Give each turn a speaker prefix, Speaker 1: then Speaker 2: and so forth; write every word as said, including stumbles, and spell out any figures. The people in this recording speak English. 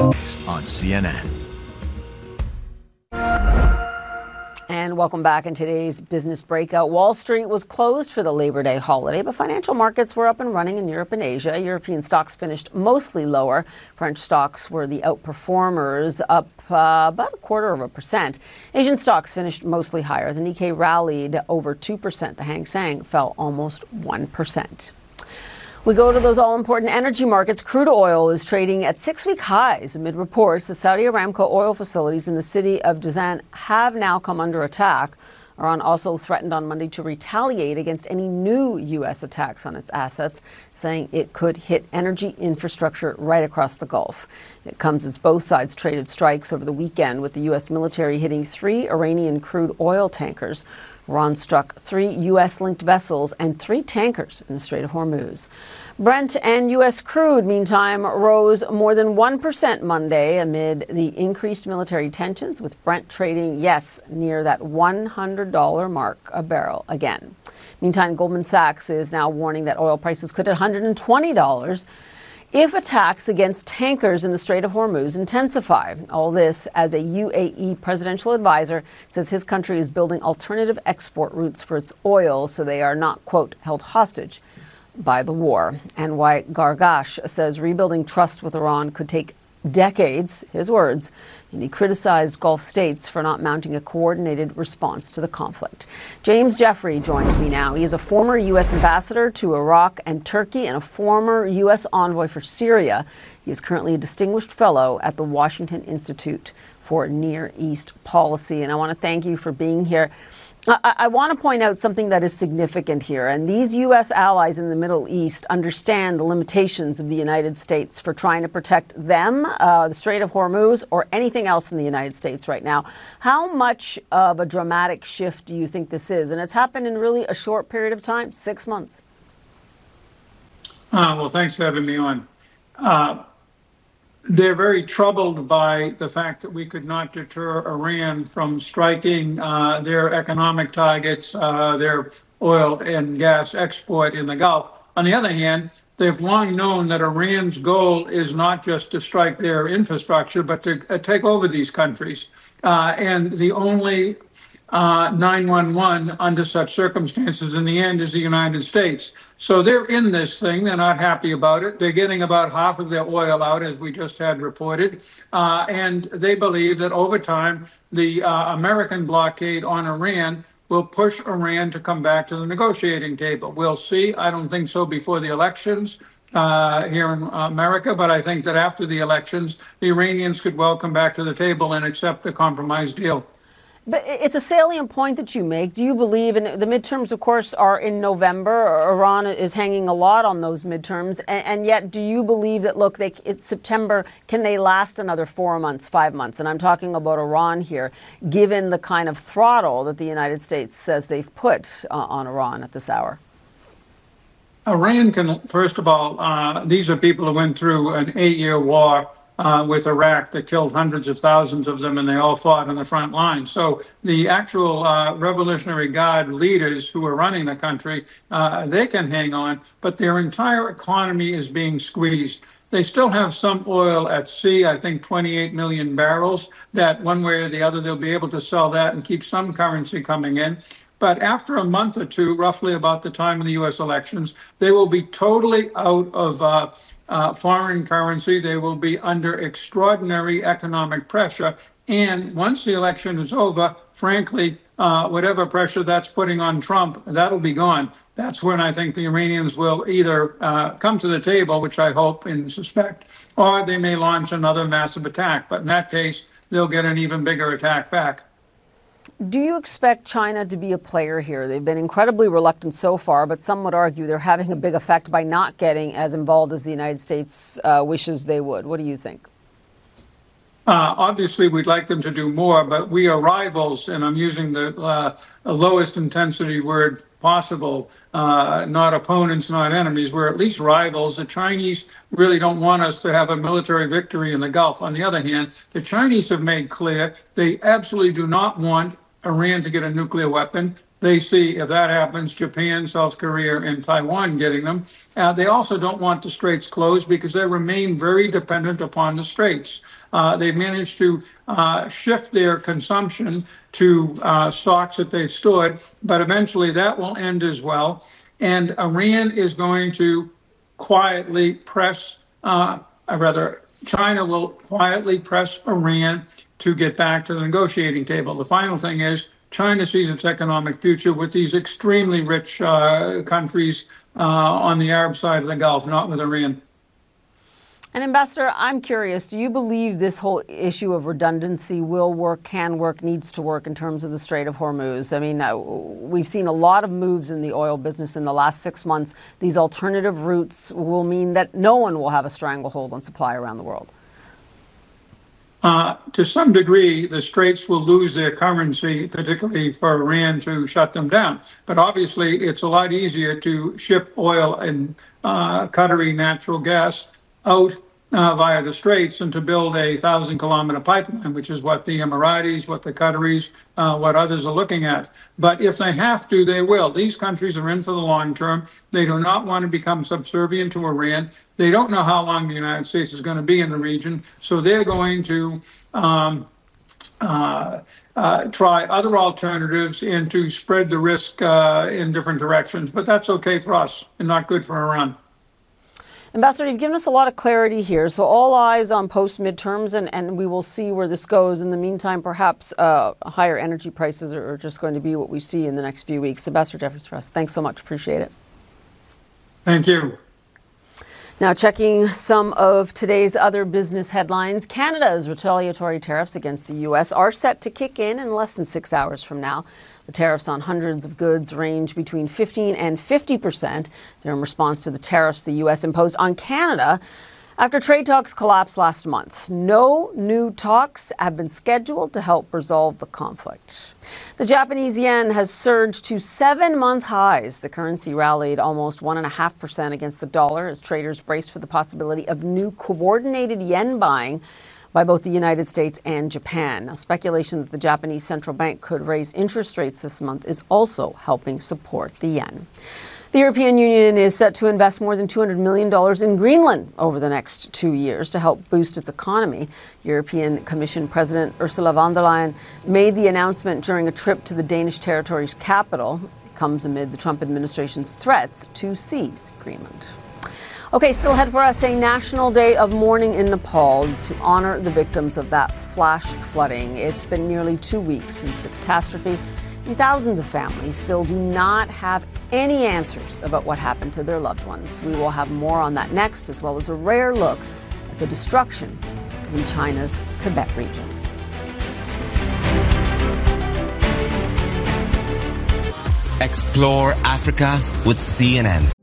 Speaker 1: on C N N.
Speaker 2: And welcome back. In today's business breakout, Wall Street was closed for the Labor Day holiday, but financial markets were up and running in Europe and Asia. European stocks finished mostly lower. French stocks were the outperformers, up uh, about a quarter of a percent. Asian stocks finished mostly higher. The Nikkei rallied over two percent. The Hang Seng fell almost one percent. We go to those all-important energy markets. Crude oil is trading at six-week highs amid reports the Saudi Aramco oil facilities in the city of Jazan have now come under attack. Iran also threatened on Monday to retaliate against any new U S attacks on its assets, saying it could hit energy infrastructure right across the Gulf. It comes as both sides traded strikes over the weekend, with the U S military hitting three Iranian crude oil tankers. Iran struck three U S-linked vessels and three tankers in the Strait of Hormuz. Brent and U S crude, meantime, rose more than one percent Monday amid the increased military tensions, with Brent trading, yes, near that one hundred dollars mark a barrel again. Meantime, Goldman Sachs is now warning that oil prices could hit one hundred twenty dollars if attacks against tankers in the Strait of Hormuz intensify. All this as a U A E presidential advisor says his country is building alternative export routes for its oil so they are not, quote, held hostage by the war. And why Gargash says rebuilding trust with Iran could take decades, his words, and he criticized Gulf states for not mounting a coordinated response to the conflict. James Jeffrey joins me now. He is a former U S ambassador to Iraq and Turkey and a former U S envoy for Syria. He is currently a distinguished fellow at the Washington Institute for Near East Policy. And I want to thank you for being here. I, I want to point out something that is significant here, and these U S allies in the Middle East understand the limitations of the United States for trying to protect them, uh, the Strait of Hormuz, or anything else in the United States right now. How much of a dramatic shift do you think this is? And it's happened in really a short period of time, six months.
Speaker 3: Uh, well, thanks for having me on. Uh, They're very troubled by the fact that we could not deter Iran from striking uh, their economic targets, uh, their oil and gas export in the Gulf. On the other hand, they've long known that Iran's goal is not just to strike their infrastructure, but to uh, take over these countries. Uh, and the only uh, nine one one under such circumstances in the end is the United States. So they're in this thing. They're not happy about it. They're getting about half of their oil out, as we just had reported. Uh, and they believe that over time, the uh, American blockade on Iran will push Iran to come back to the negotiating table. We'll see. I don't think so before the elections uh, here in America, but I think that after the elections, the Iranians could well come back to the table and accept the compromise deal.
Speaker 2: But it's a salient point that you make. Do you believe, and the midterms, of course, are in November. Iran is hanging a lot on those midterms. And, and yet, do you believe that, look, they, it's September, can they last another four months, five months? And I'm talking about Iran here, given the kind of throttle that the United States says they've put uh, on Iran at this hour.
Speaker 3: Iran can, first of all, uh, these are people who went through an eight-year war Uh, with Iraq that killed hundreds of thousands of them, and they all fought on the front line. So the actual uh, Revolutionary Guard leaders who are running the country, uh, they can hang on, but their entire economy is being squeezed. They still have some oil at sea, I think twenty-eight million barrels, that one way or the other, they'll be able to sell that and keep some currency coming in. But after a month or two, roughly about the time of the U S elections, they will be totally out of uh, uh, foreign currency. They will be under extraordinary economic pressure. And once the election is over, frankly, uh, whatever pressure that's putting on Trump, that'll be gone. That's when I think the Iranians will either uh, come to the table, which I hope and suspect, or they may launch another massive attack. But in that case, they'll get an even bigger attack back.
Speaker 2: Do you expect China to be a player here? They've been incredibly reluctant so far, but some would argue they're having a big effect by not getting as involved as the United States uh, wishes they would. What do you think?
Speaker 3: Uh, obviously, we'd like them to do more, but we are rivals, and I'm using the uh, lowest intensity word possible, uh, not opponents, not enemies. We're at least rivals. The Chinese really don't want us to have a military victory in the Gulf. On the other hand, the Chinese have made clear they absolutely do not want Iran to get a nuclear weapon. they see if that happens, Japan, South Korea, and Taiwan getting them. Uh, they also don't want the straits closed because they remain very dependent upon the straits. Uh, they've managed to uh, shift their consumption to uh, stocks that they've stored, but eventually that will end as well. And Iran is going to quietly press, uh, or rather, China will quietly press Iran to get back to the negotiating table. The final thing is China sees its economic future with these extremely rich uh, countries uh, on the Arab side of the Gulf, not with Iran.
Speaker 2: And Ambassador, I'm curious, do you believe this whole issue of redundancy will work, can work, needs to work in terms of the Strait of Hormuz? I mean, uh, we've seen a lot of moves in the oil business in the last six months. These alternative routes will mean that no one will have a stranglehold on supply around the world.
Speaker 3: Uh, to some degree, the straits will lose their currency, particularly for Iran to shut them down. But obviously, it's a lot easier to ship oil and uh, Qatari natural gas out uh, via the straits than to build a thousand kilometer pipeline, which is what the Emiratis, what the Qataris, uh, what others are looking at. But if they have to, they will. These countries are in for the long term. They do not want to become subservient to Iran. They don't know how long the United States is going to be in the region, so they're going to um, uh, uh, try other alternatives and to spread the risk uh, in different directions. But that's okay for us and not good for Iran.
Speaker 2: Ambassador, you've given us a lot of clarity here. So all eyes on post-midterms, and, and we will see where this goes. In the meantime, perhaps uh, higher energy prices are just going to be what we see in the next few weeks. Ambassador Jeffrey Truss, thanks so much. Appreciate it.
Speaker 3: Thank you.
Speaker 2: Now, checking some of today's other business headlines, Canada's retaliatory tariffs against the U S are set to kick in in less than six hours from now. The tariffs on hundreds of goods range between fifteen and fifty percent. They're in response to the tariffs the U S imposed on Canada after trade talks collapsed last month. No new talks have been scheduled to help resolve the conflict. The Japanese yen has surged to seven-month highs. The currency rallied almost one point five percent against the dollar as traders braced for the possibility of new coordinated yen buying by both the United States and Japan. Now, speculation that the Japanese central bank could raise interest rates this month is also helping support the yen. The European Union is set to invest more than two hundred million dollars in Greenland over the next two years to help boost its economy. European Commission President Ursula von der Leyen made the announcement during a trip to the Danish territory's capital. It comes amid the Trump administration's threats to seize Greenland. Okay, still ahead for us, a national day of mourning in Nepal to honor the victims of that flash flooding. It's been nearly two weeks since the catastrophe, and thousands of families still do not have any answers about what happened to their loved ones. We will have more on that next, as well as a rare look at the destruction in China's Tibet region.
Speaker 1: Explore Africa with C N N.